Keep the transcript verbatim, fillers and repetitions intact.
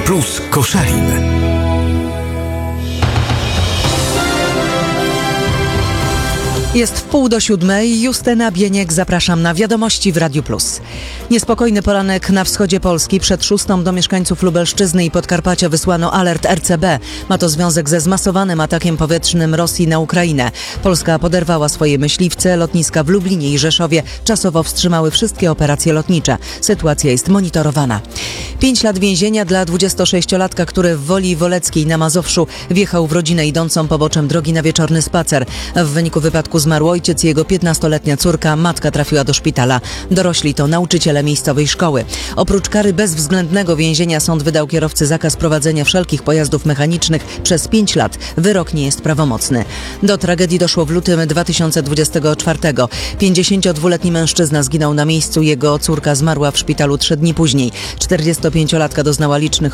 Plus Koszalin. Jest w pół do siódmej. Justyna Bieniek, zapraszam na Wiadomości w Radiu Plus. Niespokojny poranek na wschodzie Polski. Przed szóstą do mieszkańców Lubelszczyzny i Podkarpacia wysłano alert R C B. Ma to związek ze zmasowanym atakiem powietrznym Rosji na Ukrainę. Polska poderwała swoje myśliwce. Lotniska w Lublinie i Rzeszowie czasowo wstrzymały wszystkie operacje lotnicze. Sytuacja jest monitorowana. Pięć lat więzienia dla dwudziestosześciolatka, który w Woli Woleckiej na Mazowszu wjechał w rodzinę idącą poboczem drogi na wieczorny spacer. W wyniku wypadku zmarł ojciec i jego piętnastoletnia córka. Matka trafiła do szpitala. Dorośli to nauczyciele miejscowej szkoły. Oprócz kary bezwzględnego więzienia sąd wydał kierowcy zakaz prowadzenia wszelkich pojazdów mechanicznych przez pięć lat. Wyrok nie jest prawomocny. Do tragedii doszło w lutym dwa tysiące dwudziestego czwartego. pięćdziesięciodwuletni mężczyzna zginął na miejscu. Jego córka zmarła w szpitalu trzy dni później. czterdziestopięciolatka doznała licznych